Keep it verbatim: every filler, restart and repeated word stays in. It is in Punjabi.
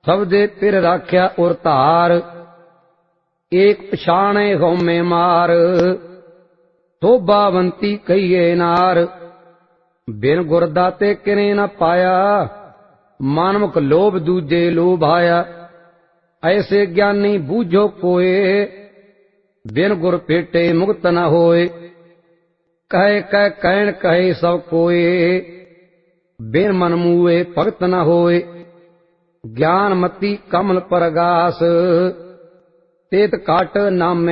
ਸਭ ਦੇ ਪਿਰ ਰਾਖਿਆ ਉਰ ਧਾਰ, ਏਕ ਪਛਾਣੇ ਹਉਮੈ ਮਾਰ। ਸੋਭਾਵੰਤੀ ਕਹੀਏ ਨਾਰ, ਬਿਨ ਗੁਰ ਦਾਤੇ ਕਿਨੇ ਨ ਪਾਇਆ। ਮਾਨਮੁਖ ਲੋਭ ਦੂਜੇ ਲੋਭਾਇਆ, ਐਸੇ ਗਿਆਨੀ ਬੂਝੋ ਕੋਏ। ਬਿਨ ਗੁਰ ਭੇਟੇ ਮੁਕਤ ਨ ਹੋਏ, ਕਹੈ ਕਹਿ ਕਹਿਣ ਕਹੇ ਸਭ ਕੋਏ। ਬਿਨ ਮਨ ਮੂਏ ਭਗਤ ਨ ਹੋਏ, ਗਿਆਨ ਮਤੀ ਕਮਲ ਪਰਗਾਸ। ਤੇਤ ਘਟ ਨਾਮੇ